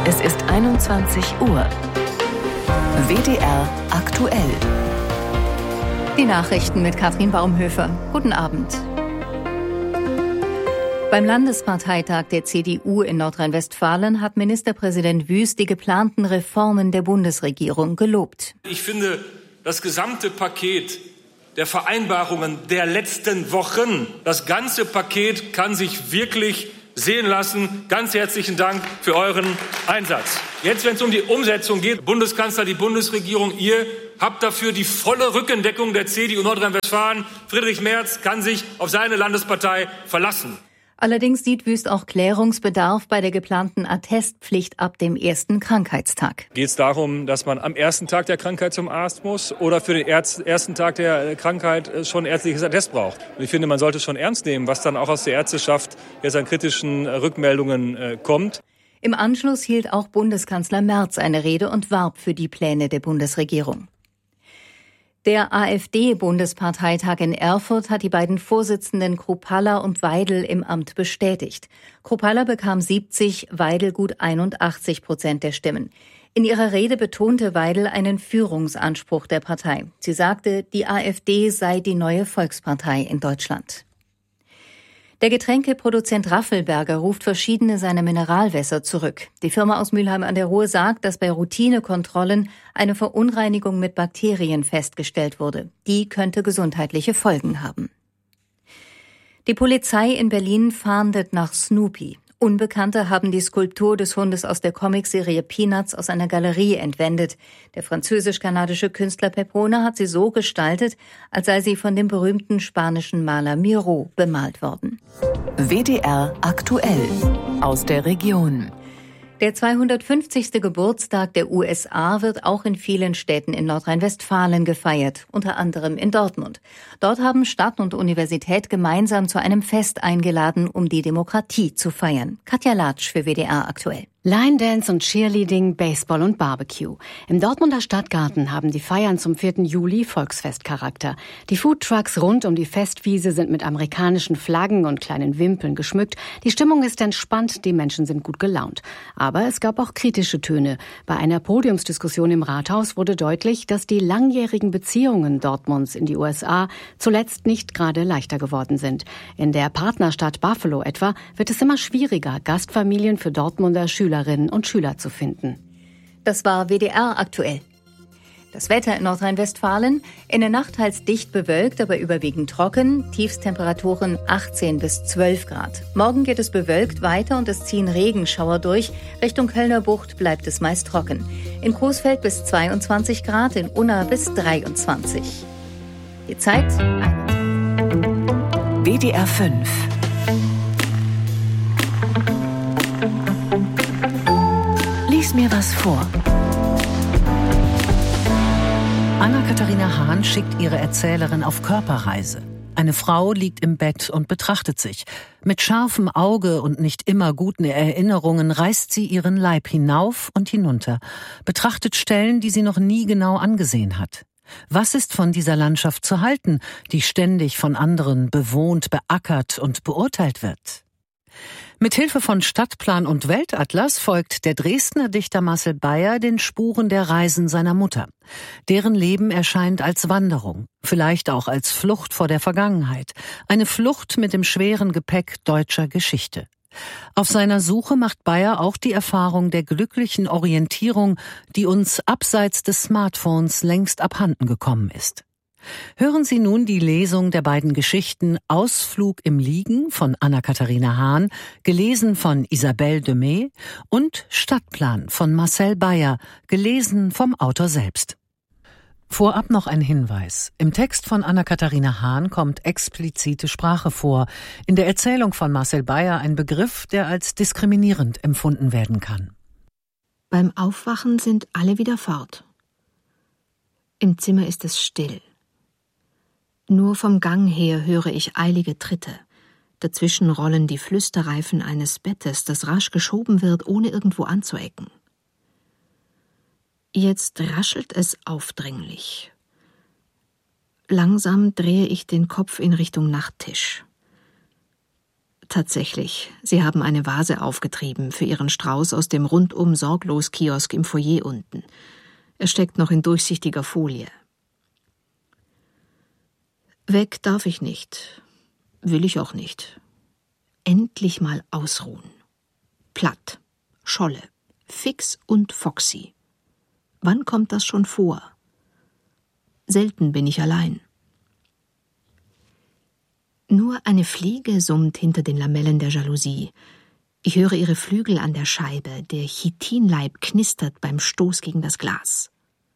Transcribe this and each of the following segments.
Es ist 21 Uhr. WDR aktuell. Die Nachrichten mit Katrin Baumhöfer. Guten Abend. Beim Landesparteitag der CDU in Nordrhein-Westfalen hat Ministerpräsident Wüst die geplanten Reformen der Bundesregierung gelobt. Ich finde, das gesamte Paket der Vereinbarungen der letzten Wochen, das ganze Paket kann sich wirklich sehen lassen. Ganz herzlichen Dank für euren Einsatz. Jetzt, wenn es um die Umsetzung geht, Bundeskanzler, die Bundesregierung, ihr habt dafür die volle Rückendeckung der CDU Nordrhein-Westfalen. Friedrich Merz kann sich auf seine Landespartei verlassen. Allerdings sieht Wüst auch Klärungsbedarf bei der geplanten Attestpflicht ab dem ersten Krankheitstag. Geht es darum, dass man am ersten Tag der Krankheit zum Arzt muss oder für den ersten Tag der Krankheit schon ärztliches Attest braucht? Und ich finde, man sollte schon ernst nehmen, was dann auch aus der Ärzteschaft jetzt an kritischen Rückmeldungen kommt. Im Anschluss hielt auch Bundeskanzler Merz eine Rede und warb für die Pläne der Bundesregierung. Der AfD-Bundesparteitag in Erfurt hat die beiden Vorsitzenden Kruppalla und Weidel im Amt bestätigt. Kruppalla bekam 70, Weidel gut 81% der Stimmen. In ihrer Rede betonte Weidel einen Führungsanspruch der Partei. Sie sagte, die AfD sei die neue Volkspartei in Deutschland. Der Getränkeproduzent Raffelberger ruft verschiedene seiner Mineralwässer zurück. Die Firma aus Mülheim an der Ruhr sagt, dass bei Routinekontrollen eine Verunreinigung mit Bakterien festgestellt wurde. Die könnte gesundheitliche Folgen haben. Die Polizei in Berlin fahndet nach Snoopy. Unbekannte haben die Skulptur des Hundes aus der Comicserie Peanuts aus einer Galerie entwendet. Der französisch-kanadische Künstler Pepone hat sie so gestaltet, als sei sie von dem berühmten spanischen Maler Miró bemalt worden. WDR aktuell aus der Region. Der 250. Geburtstag der USA wird auch in vielen Städten in Nordrhein-Westfalen gefeiert, unter anderem in Dortmund. Dort haben Stadt und Universität gemeinsam zu einem Fest eingeladen, um die Demokratie zu feiern. Katja Latsch für WDR aktuell. Line Dance und Cheerleading, Baseball und Barbecue. Im Dortmunder Stadtgarten haben die Feiern zum 4. Juli Volksfestcharakter. Die Foodtrucks rund um die Festwiese sind mit amerikanischen Flaggen und kleinen Wimpeln geschmückt. Die Stimmung ist entspannt, die Menschen sind gut gelaunt. Aber es gab auch kritische Töne. Bei einer Podiumsdiskussion im Rathaus wurde deutlich, dass die langjährigen Beziehungen Dortmunds in die USA zuletzt nicht gerade leichter geworden sind. In der Partnerstadt Buffalo etwa wird es immer schwieriger, Gastfamilien für Dortmunder Schülerinnen und Schüler zu finden. Das war WDR aktuell. Das Wetter in Nordrhein-Westfalen: in der Nacht teils dicht bewölkt, aber überwiegend trocken, Tiefstemperaturen 18 bis 12 Grad. Morgen geht es bewölkt weiter und es ziehen Regenschauer durch. Richtung Kölner Bucht bleibt es meist trocken. In Coesfeld bis 22 Grad, in Unna bis 23. Die Zeit: WDR 5. Lies mir was vor. Anna-Katharina Hahn schickt ihre Erzählerin auf Körperreise. Eine Frau liegt im Bett und betrachtet sich. Mit scharfem Auge und nicht immer guten Erinnerungen reißt sie ihren Leib hinauf und hinunter, betrachtet Stellen, die sie noch nie genau angesehen hat. Was ist von dieser Landschaft zu halten, die ständig von anderen bewohnt, beackert und beurteilt wird? Mit Hilfe von Stadtplan und Weltatlas folgt der Dresdner Dichter Marcel Beyer den Spuren der Reisen seiner Mutter. Deren Leben erscheint als Wanderung, vielleicht auch als Flucht vor der Vergangenheit, eine Flucht mit dem schweren Gepäck deutscher Geschichte. Auf seiner Suche macht Beyer auch die Erfahrung der glücklichen Orientierung, die uns abseits des Smartphones längst abhanden gekommen ist. Hören Sie nun die Lesung der beiden Geschichten Ausflug im Liegen von Anna-Katharina Hahn, gelesen von Isabelle Demey, und Stadtplan von Marcel Beyer, gelesen vom Autor selbst. Vorab noch ein Hinweis. Im Text von Anna-Katharina Hahn kommt explizite Sprache vor. In der Erzählung von Marcel Beyer ein Begriff, der als diskriminierend empfunden werden kann. Beim Aufwachen sind alle wieder fort. Im Zimmer ist es still. Nur vom Gang her höre ich eilige Tritte. Dazwischen rollen die Flüsterreifen eines Bettes, das rasch geschoben wird, ohne irgendwo anzuecken. Jetzt raschelt es aufdringlich. Langsam drehe ich den Kopf in Richtung Nachttisch. Tatsächlich, sie haben eine Vase aufgetrieben für ihren Strauß aus dem Rundum-Sorglos-Kiosk im Foyer unten. Er steckt noch in durchsichtiger Folie. Weg darf ich nicht. Will ich auch nicht. Endlich mal ausruhen. Platt, Scholle, fix und foxy. Wann kommt das schon vor? Selten bin ich allein. Nur eine Fliege summt hinter den Lamellen der Jalousie. Ich höre ihre Flügel an der Scheibe, der Chitinleib knistert beim Stoß gegen das Glas.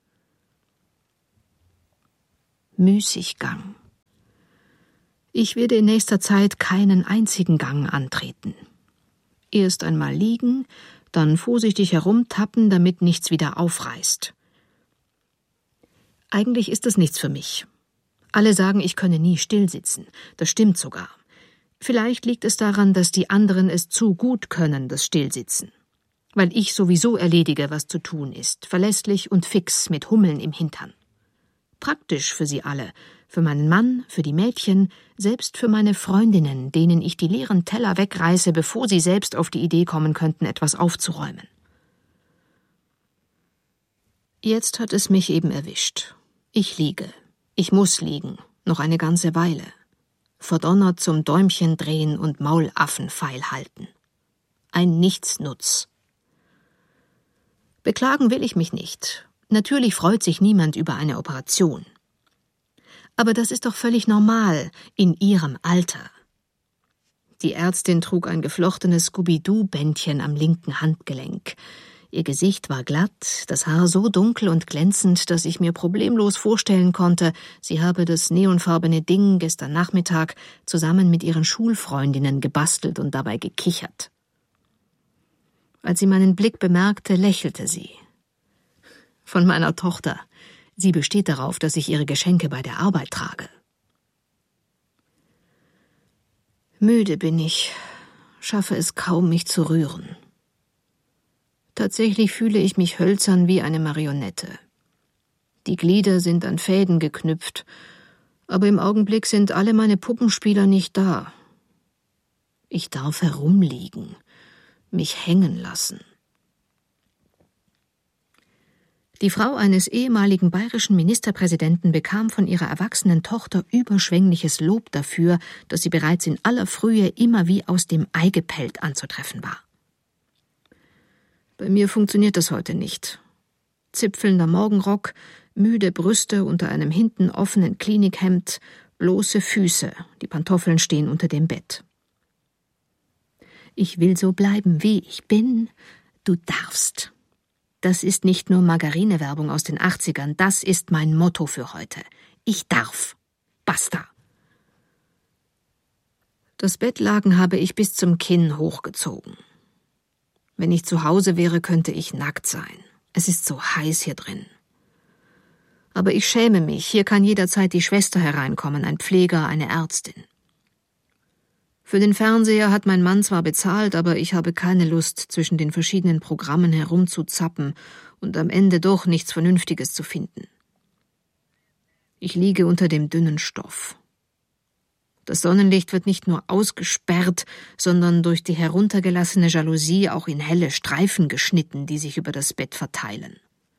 Müßiggang. Ich werde in nächster Zeit keinen einzigen Gang antreten. Erst einmal liegen, dann vorsichtig herumtappen, damit nichts wieder aufreißt. Eigentlich ist es nichts für mich. Alle sagen, ich könne nie stillsitzen. Das stimmt sogar. Vielleicht liegt es daran, dass die anderen es zu gut können, das Stillsitzen. Weil ich sowieso erledige, was zu tun ist, verlässlich und fix mit Hummeln im Hintern. Praktisch für sie alle, für meinen Mann, für die Mädchen, selbst für meine Freundinnen, denen ich die leeren Teller wegreiße, bevor sie selbst auf die Idee kommen könnten, etwas aufzuräumen. Jetzt hat es mich eben erwischt. Ich liege. Ich muss liegen, noch eine ganze Weile. Verdonnert zum Däumchen drehen und Maulaffenpfeil halten. Ein Nichtsnutz. Beklagen will ich mich nicht. Natürlich freut sich niemand über eine Operation. Aber das ist doch völlig normal in ihrem Alter. Die Ärztin trug ein geflochtenes Scooby-Doo-Bändchen am linken Handgelenk. Ihr Gesicht war glatt, das Haar so dunkel und glänzend, dass ich mir problemlos vorstellen konnte, sie habe das neonfarbene Ding gestern Nachmittag zusammen mit ihren Schulfreundinnen gebastelt und dabei gekichert. Als sie meinen Blick bemerkte, lächelte sie. Von meiner Tochter. Sie besteht darauf, dass ich ihre Geschenke bei der Arbeit trage. Müde bin ich, schaffe es kaum, mich zu rühren. Tatsächlich fühle ich mich hölzern wie eine Marionette. Die Glieder sind an Fäden geknüpft, aber im Augenblick sind alle meine Puppenspieler nicht da. Ich darf herumliegen, mich hängen lassen. Die Frau eines ehemaligen bayerischen Ministerpräsidenten bekam von ihrer erwachsenen Tochter überschwängliches Lob dafür, dass sie bereits in aller Frühe immer wie aus dem Ei gepellt anzutreffen war. Bei mir funktioniert das heute nicht. Zipfelnder Morgenrock, müde Brüste unter einem hinten offenen Klinikhemd, bloße Füße, die Pantoffeln stehen unter dem Bett. Ich will so bleiben, wie ich bin. Du darfst. Das ist nicht nur Margarine-Werbung aus den 80ern, das ist mein Motto für heute. Ich darf. Basta. Das Bettlaken habe ich bis zum Kinn hochgezogen. Wenn ich zu Hause wäre, könnte ich nackt sein. Es ist so heiß hier drin. Aber ich schäme mich, hier kann jederzeit die Schwester hereinkommen, ein Pfleger, eine Ärztin. Für den Fernseher hat mein Mann zwar bezahlt, aber ich habe keine Lust, zwischen den verschiedenen Programmen herumzuzappen und am Ende doch nichts Vernünftiges zu finden. Ich liege unter dem dünnen Stoff. Das Sonnenlicht wird nicht nur ausgesperrt, sondern durch die heruntergelassene Jalousie auch in helle Streifen geschnitten, die sich über das Bett verteilen.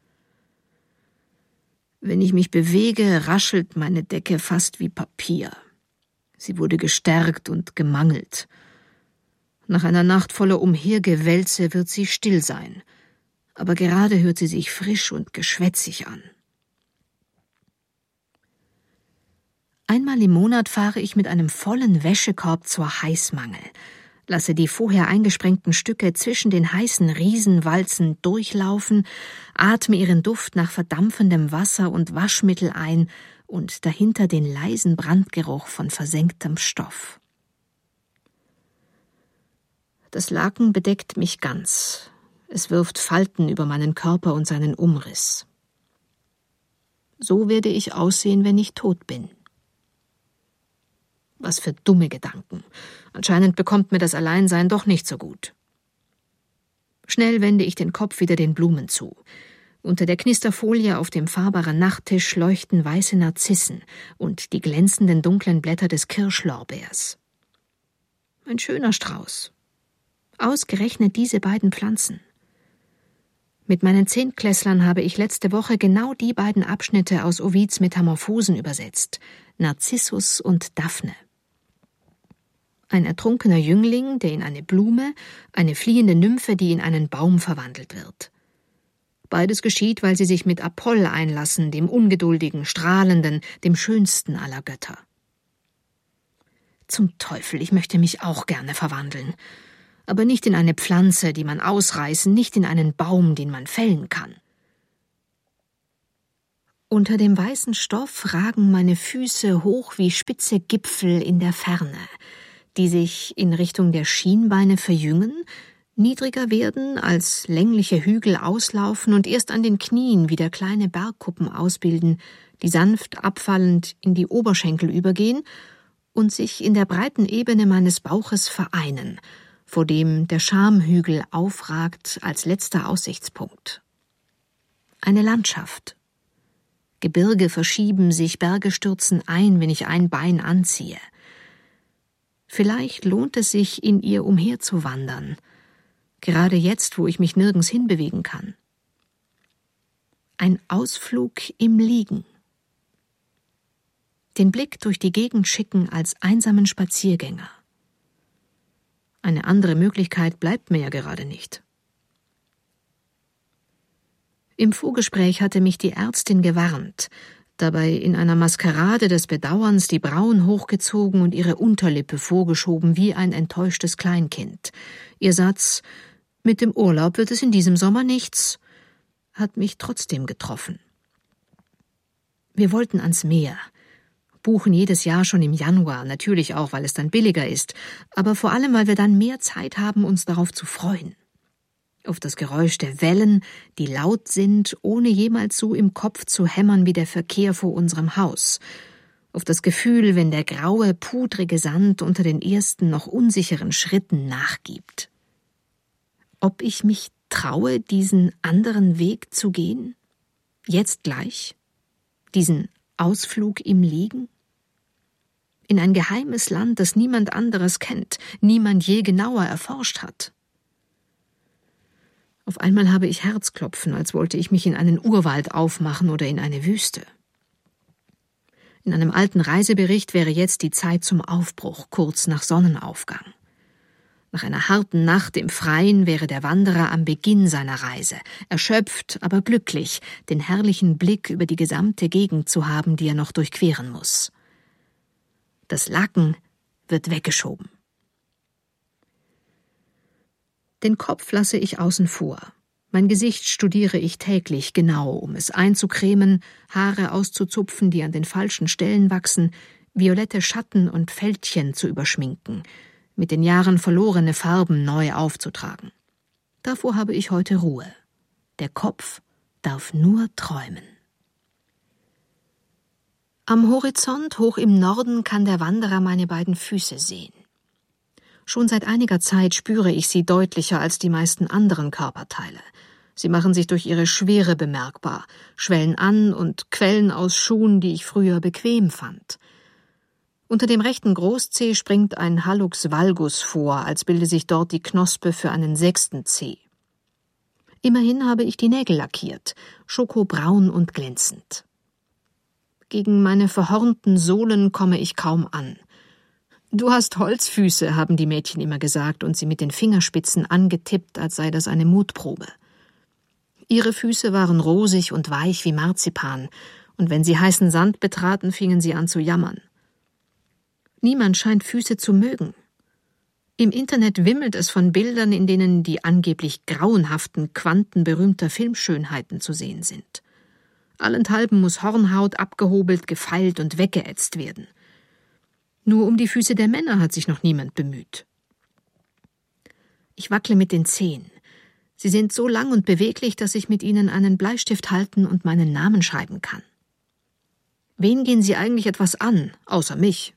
Wenn ich mich bewege, raschelt meine Decke fast wie Papier. Sie wurde gestärkt und gemangelt. Nach einer Nacht voller Umhergewälze wird sie still sein, aber gerade hört sie sich frisch und geschwätzig an. Einmal im Monat fahre ich mit einem vollen Wäschekorb zur Heißmangel, lasse die vorher eingesprengten Stücke zwischen den heißen Riesenwalzen durchlaufen, atme ihren Duft nach verdampfendem Wasser und Waschmittel ein und dahinter den leisen Brandgeruch von versenktem Stoff. Das Laken bedeckt mich ganz. Es wirft Falten über meinen Körper und seinen Umriss. So werde ich aussehen, wenn ich tot bin. Was für dumme Gedanken. Anscheinend bekommt mir das Alleinsein doch nicht so gut. Schnell wende ich den Kopf wieder den Blumen zu. Unter der Knisterfolie auf dem fahrbaren Nachttisch leuchten weiße Narzissen und die glänzenden dunklen Blätter des Kirschlorbeers. Ein schöner Strauß. Ausgerechnet diese beiden Pflanzen. Mit meinen Zehntklässlern habe ich letzte Woche genau die beiden Abschnitte aus Ovids Metamorphosen übersetzt: Narzissus und Daphne. Ein ertrunkener Jüngling, der in eine Blume, eine fliehende Nymphe, die in einen Baum verwandelt wird. Beides geschieht, weil sie sich mit Apoll einlassen, dem ungeduldigen, strahlenden, dem schönsten aller Götter. Zum Teufel, ich möchte mich auch gerne verwandeln. Aber nicht in eine Pflanze, die man ausreißen, nicht in einen Baum, den man fällen kann. Unter dem weißen Stoff ragen meine Füße hoch wie spitze Gipfel in der Ferne, die sich in Richtung der Schienbeine verjüngen, niedriger werden, als längliche Hügel auslaufen und erst an den Knien wieder kleine Bergkuppen ausbilden, die sanft abfallend in die Oberschenkel übergehen und sich in der breiten Ebene meines Bauches vereinen, vor dem der Schamhügel aufragt als letzter Aussichtspunkt. Eine Landschaft. Gebirge verschieben sich, Berge stürzen ein, wenn ich ein Bein anziehe. Vielleicht lohnt es sich, in ihr umherzuwandern, gerade jetzt, wo ich mich nirgends hinbewegen kann. Ein Ausflug im Liegen. Den Blick durch die Gegend schicken als einsamen Spaziergänger. Eine andere Möglichkeit bleibt mir ja gerade nicht. Im Vorgespräch hatte mich die Ärztin gewarnt, dabei in einer Maskerade des Bedauerns die Brauen hochgezogen und ihre Unterlippe vorgeschoben wie ein enttäuschtes Kleinkind. Ihr Satz: »Mit dem Urlaub wird es in diesem Sommer nichts«, hat mich trotzdem getroffen. Wir wollten ans Meer, buchen jedes Jahr schon im Januar, natürlich auch, weil es dann billiger ist, aber vor allem, weil wir dann mehr Zeit haben, uns darauf zu freuen. Auf das Geräusch der Wellen, die laut sind, ohne jemals so im Kopf zu hämmern wie der Verkehr vor unserem Haus. Auf das Gefühl, wenn der graue, pudrige Sand unter den ersten, noch unsicheren Schritten nachgibt. Ob ich mich traue, diesen anderen Weg zu gehen? Jetzt gleich? Diesen Ausflug im Liegen? In ein geheimes Land, das niemand anderes kennt, niemand je genauer erforscht hat. Auf einmal habe ich Herzklopfen, als wollte ich mich in einen Urwald aufmachen oder in eine Wüste. In einem alten Reisebericht wäre jetzt die Zeit zum Aufbruch, kurz nach Sonnenaufgang. Nach einer harten Nacht im Freien wäre der Wanderer am Beginn seiner Reise, erschöpft, aber glücklich, den herrlichen Blick über die gesamte Gegend zu haben, die er noch durchqueren muss. Das Laken wird weggeschoben. Den Kopf lasse ich außen vor. Mein Gesicht studiere ich täglich genau, um es einzucremen, Haare auszuzupfen, die an den falschen Stellen wachsen, violette Schatten und Fältchen zu überschminken, mit den Jahren verlorene Farben neu aufzutragen. Davor habe ich heute Ruhe. Der Kopf darf nur träumen. Am Horizont hoch im Norden kann der Wanderer meine beiden Füße sehen. Schon seit einiger Zeit spüre ich sie deutlicher als die meisten anderen Körperteile. Sie machen sich durch ihre Schwere bemerkbar, schwellen an und quellen aus Schuhen, die ich früher bequem fand. Unter dem rechten Großzeh springt ein Hallux valgus vor, als bilde sich dort die Knospe für einen 6. Zeh. Immerhin habe ich die Nägel lackiert, schokobraun und glänzend. Gegen meine verhornten Sohlen komme ich kaum an. »Du hast Holzfüße«, haben die Mädchen immer gesagt und sie mit den Fingerspitzen angetippt, als sei das eine Mutprobe. Ihre Füße waren rosig und weich wie Marzipan, und wenn sie heißen Sand betraten, fingen sie an zu jammern. Niemand scheint Füße zu mögen. Im Internet wimmelt es von Bildern, in denen die angeblich grauenhaften Quanten berühmter Filmschönheiten zu sehen sind. Allenthalben muss Hornhaut abgehobelt, gefeilt und weggeätzt werden. Nur um die Füße der Männer hat sich noch niemand bemüht. Ich wackle mit den Zehen. Sie sind so lang und beweglich, dass ich mit ihnen einen Bleistift halten und meinen Namen schreiben kann. Wen gehen sie eigentlich etwas an, außer mich?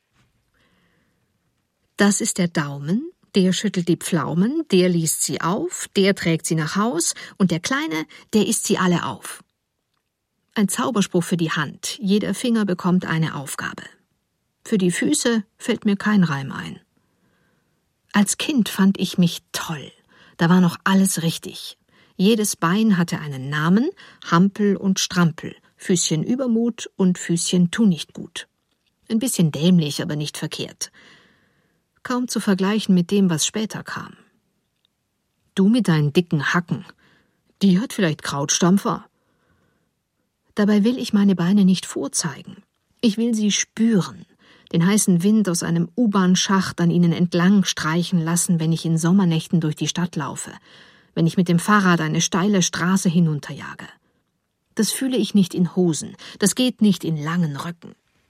Das ist der Daumen, der schüttelt die Pflaumen, der liest sie auf, der trägt sie nach Haus und der Kleine, der isst sie alle auf. Ein Zauberspruch für die Hand, jeder Finger bekommt eine Aufgabe. Für die Füße fällt mir kein Reim ein. Als Kind fand ich mich toll. Da war noch alles richtig. Jedes Bein hatte einen Namen, Hampel und Strampel, Füßchen Übermut und Füßchen tu nicht gut. Ein bisschen dämlich, aber nicht verkehrt. Kaum zu vergleichen mit dem, was später kam. Du mit deinen dicken Hacken, die hat vielleicht Krautstampfer. Dabei will ich meine Beine nicht vorzeigen. Ich will sie spüren, den heißen Wind aus einem U-Bahn-Schacht an ihnen entlang streichen lassen, wenn ich in Sommernächten durch die Stadt laufe, wenn ich mit dem Fahrrad eine steile Straße hinunterjage. Das fühle ich nicht in Hosen, das geht nicht in langen Röcken.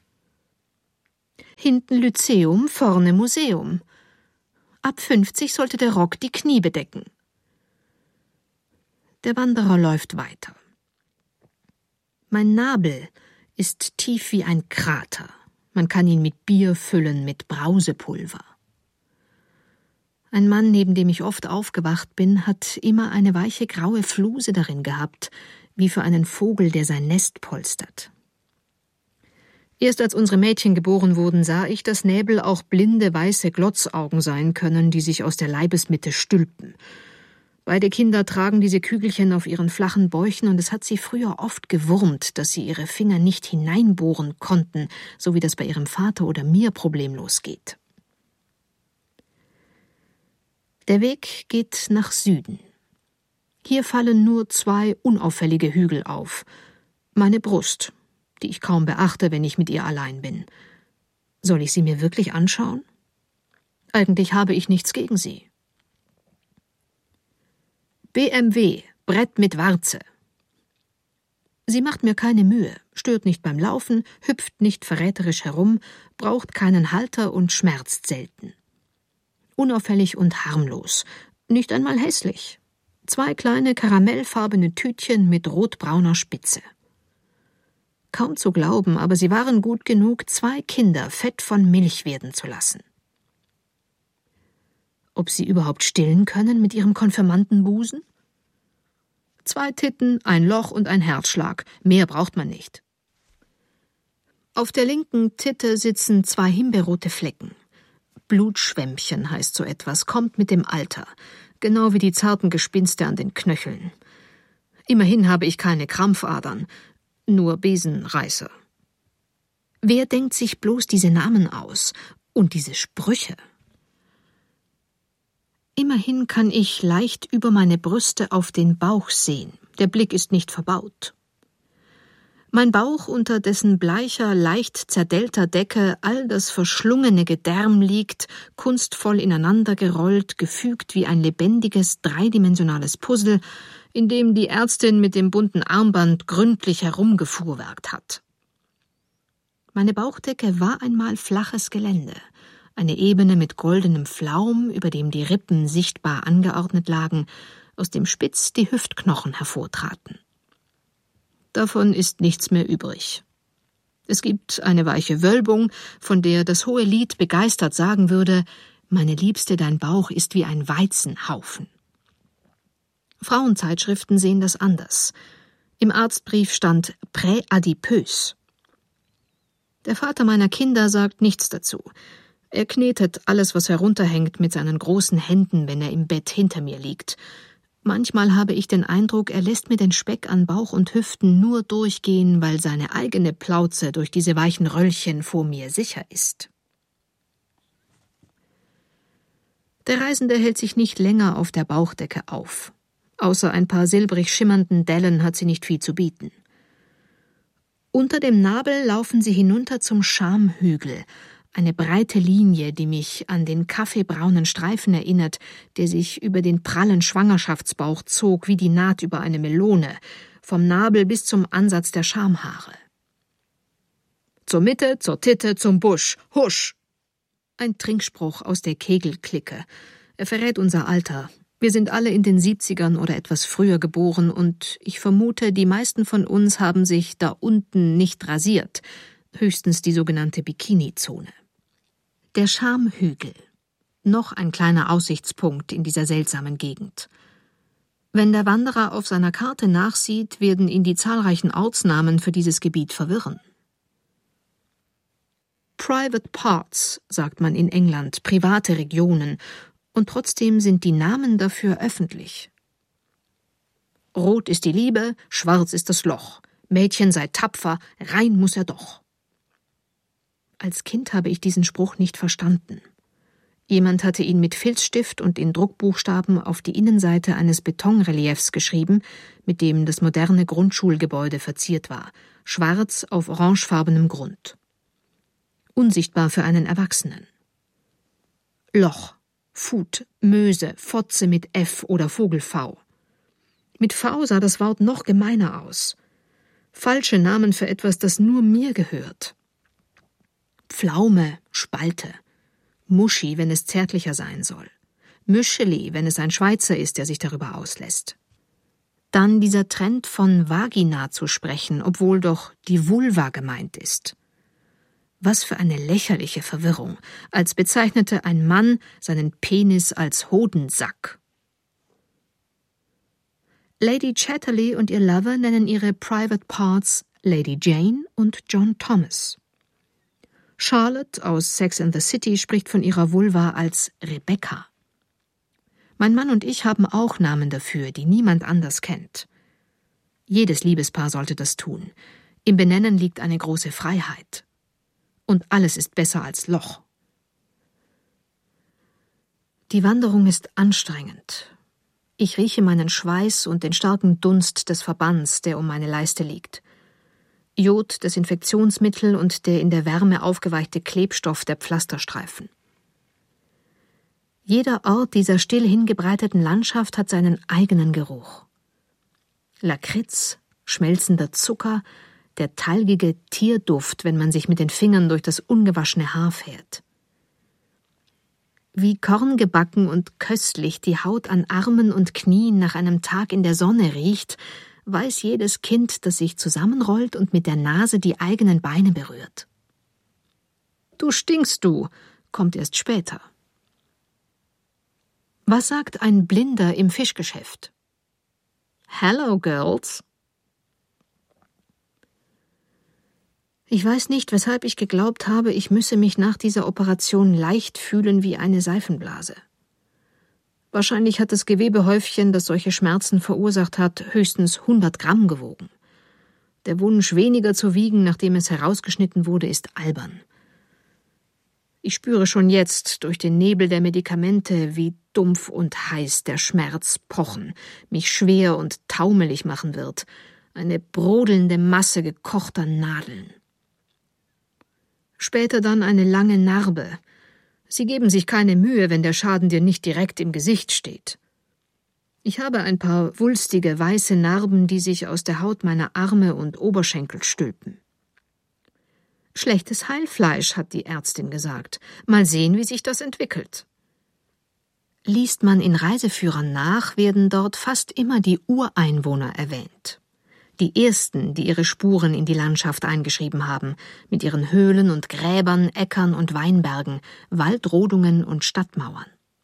Hinten Lyzeum, vorne Museum. Ab 50 sollte der Rock die Knie bedecken. Der Wanderer läuft weiter. Mein Nabel ist tief wie ein Krater. Man kann ihn mit Bier füllen, mit Brausepulver. Ein Mann, neben dem ich oft aufgewacht bin, hat immer eine weiche graue Fluse darin gehabt, wie für einen Vogel, der sein Nest polstert. Erst als unsere Mädchen geboren wurden, sah ich, dass Näbel auch blinde, weiße Glotzaugen sein können, die sich aus der Leibesmitte stülpen. Beide Kinder tragen diese Kügelchen auf ihren flachen Bäuchen, und es hat sie früher oft gewurmt, dass sie ihre Finger nicht hineinbohren konnten, so wie das bei ihrem Vater oder mir problemlos geht. Der Weg geht nach Süden. Hier fallen nur 2 unauffällige Hügel auf. Meine Brust, die ich kaum beachte, wenn ich mit ihr allein bin. Soll ich sie mir wirklich anschauen? Eigentlich habe ich nichts gegen sie. BMW, Brett mit Warze. Sie macht mir keine Mühe, stört nicht beim Laufen, hüpft nicht verräterisch herum, braucht keinen Halter und schmerzt selten. Unauffällig und harmlos, nicht einmal hässlich. 2 kleine karamellfarbene Tütchen mit rotbrauner Spitze. Kaum zu glauben, aber sie waren gut genug, 2 Kinder fett von Milch werden zu lassen. Ob sie überhaupt stillen können mit ihrem Konfirmandenbusen? 2 Titten, ein Loch und ein Herzschlag. Mehr braucht man nicht. Auf der linken Titte sitzen 2 himbeerrote Flecken. Blutschwämmchen heißt so etwas, kommt mit dem Alter. Genau wie die zarten Gespinste an den Knöcheln. Immerhin habe ich keine Krampfadern, nur Besenreißer. Wer denkt sich bloß diese Namen aus und diese Sprüche? Immerhin kann ich leicht über meine Brüste auf den Bauch sehen. Der Blick ist nicht verbaut. Mein Bauch, unter dessen bleicher, leicht zerdellter Decke all das verschlungene Gedärm liegt, kunstvoll ineinandergerollt, gefügt wie ein lebendiges, dreidimensionales Puzzle, in dem die Ärztin mit dem bunten Armband gründlich herumgefuhrwerkt hat. Meine Bauchdecke war einmal flaches Gelände, eine Ebene mit goldenem Flaum, über dem die Rippen sichtbar angeordnet lagen, aus dem spitz die Hüftknochen hervortraten. Davon ist nichts mehr übrig. Es gibt eine weiche Wölbung, von der das hohe Lied begeistert sagen würde: »Meine Liebste, dein Bauch ist wie ein Weizenhaufen.« Frauenzeitschriften sehen das anders. Im Arztbrief stand präadipös. Der Vater meiner Kinder sagt nichts dazu. Er knetet alles, was herunterhängt, mit seinen großen Händen, wenn er im Bett hinter mir liegt. Manchmal habe ich den Eindruck, er lässt mir den Speck an Bauch und Hüften nur durchgehen, weil seine eigene Plauze durch diese weichen Röllchen vor mir sicher ist. Der Reisende hält sich nicht länger auf der Bauchdecke auf. Außer ein paar silbrig schimmernden Dellen hat sie nicht viel zu bieten. Unter dem Nabel laufen sie hinunter zum Schamhügel, eine breite Linie, die mich an den kaffeebraunen Streifen erinnert, der sich über den prallen Schwangerschaftsbauch zog wie die Naht über eine Melone, vom Nabel bis zum Ansatz der Schamhaare. Zur Mitte, zur Titte, zum Busch, husch! Ein Trinkspruch aus der Kegelklicke. Er verrät unser Alter. Wir sind alle in den 70ern oder etwas früher geboren, und ich vermute, die meisten von uns haben sich da unten nicht rasiert, höchstens die sogenannte Bikini-Zone. Der Schamhügel. Noch ein kleiner Aussichtspunkt in dieser seltsamen Gegend. Wenn der Wanderer auf seiner Karte nachsieht, werden ihn die zahlreichen Ortsnamen für dieses Gebiet verwirren. Private Parts, sagt man in England, private Regionen, Und trotzdem sind die Namen dafür öffentlich. Rot ist die Liebe, schwarz ist das Loch. Mädchen sei tapfer, rein muss er doch. Als Kind habe ich diesen Spruch nicht verstanden. Jemand hatte ihn mit Filzstift und in Druckbuchstaben auf die Innenseite eines Betonreliefs geschrieben, mit dem das moderne Grundschulgebäude verziert war, schwarz auf orangefarbenem Grund. Unsichtbar für einen Erwachsenen. Loch, Fut, Möse, Fotze mit F oder Vogel V. Mit V sah das Wort noch gemeiner aus. Falsche Namen für etwas, das nur mir gehört. Pflaume, Spalte. Muschi, wenn es zärtlicher sein soll. Müscheli, wenn es ein Schweizer ist, der sich darüber auslässt. Dann dieser Trend von Vagina zu sprechen, obwohl doch die Vulva gemeint ist. Was für eine lächerliche Verwirrung, als bezeichnete ein Mann seinen Penis als Hodensack. Lady Chatterley und ihr Lover nennen ihre Private Parts Lady Jane und John Thomas. Charlotte aus Sex and the City spricht von ihrer Vulva als Rebecca. Mein Mann und ich haben auch Namen dafür, die niemand anders kennt. Jedes Liebespaar sollte das tun. Im Benennen liegt eine große Freiheit. Und alles ist besser als Loch. Die Wanderung ist anstrengend. Ich rieche meinen Schweiß und den starken Dunst des Verbands, der um meine Leiste liegt. Jod, Desinfektionsmittel und der in der Wärme aufgeweichte Klebstoff der Pflasterstreifen. Jeder Ort dieser still hingebreiteten Landschaft hat seinen eigenen Geruch. Lakritz, schmelzender Zucker, der talgige Tierduft, wenn man sich mit den Fingern durch das ungewaschene Haar fährt. Wie korngebacken und köstlich die Haut an Armen und Knien nach einem Tag in der Sonne riecht, weiß jedes Kind, das sich zusammenrollt und mit der Nase die eigenen Beine berührt. »Du stinkst, du«, kommt erst später. Was sagt ein Blinder im Fischgeschäft? »Hello, Girls«. Ich weiß nicht, weshalb ich geglaubt habe, ich müsse mich nach dieser Operation leicht fühlen wie eine Seifenblase. Wahrscheinlich hat das Gewebehäufchen, das solche Schmerzen verursacht hat, höchstens 100 Gramm gewogen. Der Wunsch, weniger zu wiegen, nachdem es herausgeschnitten wurde, ist albern. Ich spüre schon jetzt durch den Nebel der Medikamente, wie dumpf und heiß der Schmerz pochen, mich schwer und taumelig machen wird, eine brodelnde Masse gekochter Nadeln. Später dann eine lange Narbe. Sie geben sich keine Mühe, wenn der Schaden dir nicht direkt im Gesicht steht. Ich habe ein paar wulstige, weiße Narben, die sich aus der Haut meiner Arme und Oberschenkel stülpen. Schlechtes Heilfleisch, hat die Ärztin gesagt. Mal sehen, wie sich das entwickelt. Liest man in Reiseführern nach, werden dort fast immer die Ureinwohner erwähnt. Die ersten, die ihre Spuren in die Landschaft eingeschrieben haben, mit ihren Höhlen und Gräbern, Äckern und Weinbergen, Waldrodungen und Stadtmauern.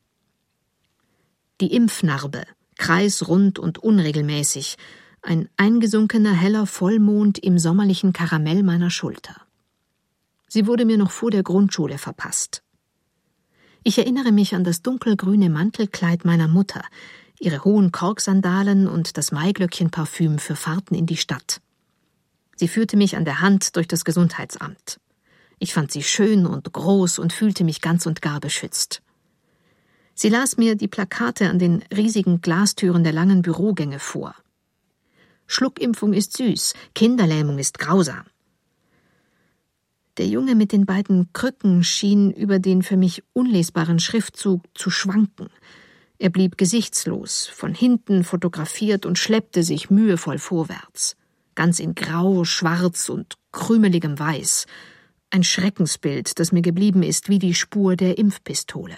Die Impfnarbe, kreisrund und unregelmäßig, ein eingesunkener heller Vollmond im sommerlichen Karamell meiner Schulter. Sie wurde mir noch vor der Grundschule verpasst. Ich erinnere mich an das dunkelgrüne Mantelkleid meiner Mutter, ihre hohen Korksandalen und das Maiglöckchenparfüm für Fahrten in die Stadt. Sie führte mich an der Hand durch das Gesundheitsamt. Ich fand sie schön und groß und fühlte mich ganz und gar beschützt. Sie las mir die Plakate an den riesigen Glastüren der langen Bürogänge vor. Schluckimpfung ist süß, Kinderlähmung ist grausam. Der Junge mit den beiden Krücken schien über den für mich unlesbaren Schriftzug zu schwanken. Er blieb gesichtslos, von hinten fotografiert und schleppte sich mühevoll vorwärts. Ganz in Grau, Schwarz und krümeligem Weiß. Ein Schreckensbild, das mir geblieben ist wie die Spur der Impfpistole.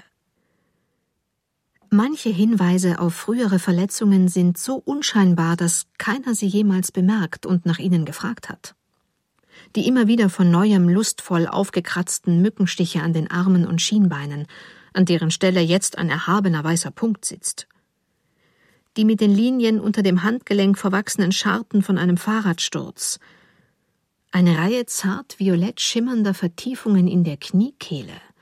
Manche Hinweise auf frühere Verletzungen sind so unscheinbar, dass keiner sie jemals bemerkt und nach ihnen gefragt hat. Die immer wieder von neuem lustvoll aufgekratzten Mückenstiche an den Armen und Schienbeinen, an deren Stelle jetzt ein erhabener weißer Punkt sitzt. Die mit den Linien unter dem Handgelenk verwachsenen Scharten von einem Fahrradsturz. Eine Reihe zart violett schimmernder Vertiefungen in der Kniekehle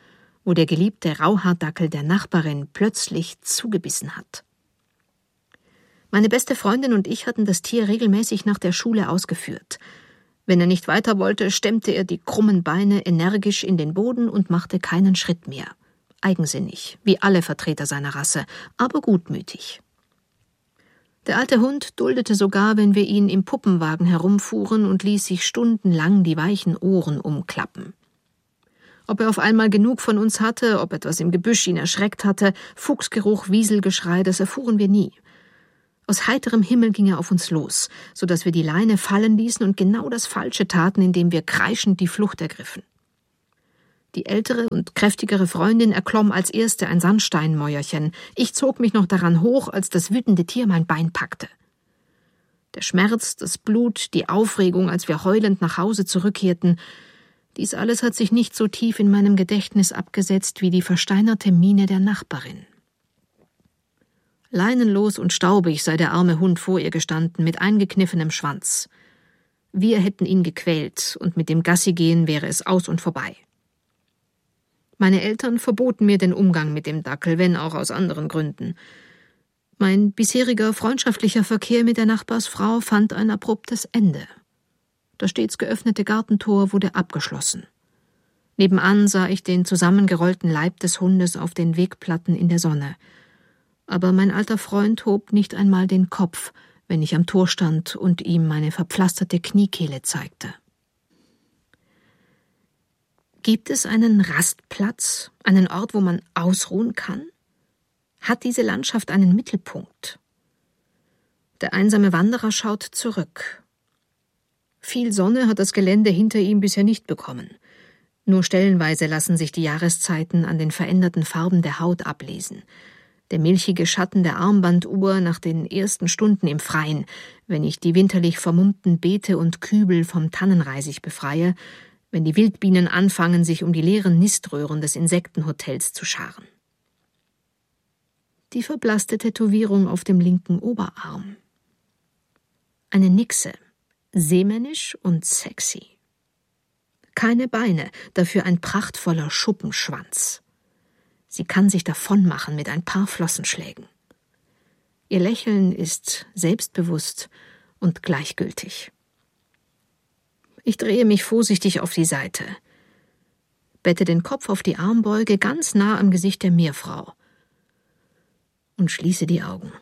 wo der geliebte Rauhaardackel der Nachbarin plötzlich zugebissen hat. Meine beste Freundin und ich hatten das Tier regelmäßig nach der Schule ausgeführt. Wenn er nicht weiter wollte, stemmte er die krummen Beine energisch in den Boden und machte keinen Schritt mehr. Eigensinnig, wie alle Vertreter seiner Rasse, aber gutmütig. Der alte Hund duldete sogar, wenn wir ihn im Puppenwagen herumfuhren und ließ sich stundenlang die weichen Ohren umklappen. Ob er auf einmal genug von uns hatte, ob etwas im Gebüsch ihn erschreckt hatte, Fuchsgeruch, Wieselgeschrei, das erfuhren wir nie. Aus heiterem Himmel ging er auf uns los, so dass wir die Leine fallen ließen und genau das Falsche taten, indem wir kreischend die Flucht ergriffen. Die ältere und kräftigere Freundin erklomm als erste ein Sandsteinmäuerchen. Ich zog mich noch daran hoch, als das wütende Tier mein Bein packte. Der Schmerz, das Blut, die Aufregung, als wir heulend nach Hause zurückkehrten, dies alles hat sich nicht so tief in meinem Gedächtnis abgesetzt wie die versteinerte Miene der Nachbarin. Leinenlos und staubig sei der arme Hund vor ihr gestanden, mit eingekniffenem Schwanz. Wir hätten ihn gequält, und mit dem Gassigehen wäre es aus und vorbei. Meine Eltern verboten mir den Umgang mit dem Dackel, wenn auch aus anderen Gründen. Mein bisheriger freundschaftlicher Verkehr mit der Nachbarsfrau fand ein abruptes Ende. Das stets geöffnete Gartentor wurde abgeschlossen. Nebenan sah ich den zusammengerollten Leib des Hundes auf den Wegplatten in der Sonne. Aber mein alter Freund hob nicht einmal den Kopf, wenn ich am Tor stand und ihm meine verpflasterte Kniekehle zeigte. Gibt es einen Rastplatz, einen Ort, wo man ausruhen kann? Hat diese Landschaft einen Mittelpunkt? Der einsame Wanderer schaut zurück. Viel Sonne hat das Gelände hinter ihm bisher nicht bekommen. Nur stellenweise lassen sich die Jahreszeiten an den veränderten Farben der Haut ablesen. Der milchige Schatten der Armbanduhr nach den ersten Stunden im Freien, wenn ich die winterlich vermummten Beete und Kübel vom Tannenreisig befreie, wenn die Wildbienen anfangen, sich um die leeren Niströhren des Insektenhotels zu scharen. Die verblasste Tätowierung auf dem linken Oberarm. Eine Nixe, seemännisch und sexy. Keine Beine, dafür ein prachtvoller Schuppenschwanz. Sie kann sich davonmachen mit ein paar Flossenschlägen. Ihr Lächeln ist selbstbewusst und gleichgültig. Ich drehe mich vorsichtig auf die Seite, bette den Kopf auf die Armbeuge ganz nah am Gesicht der Meerfrau und schließe die Augen.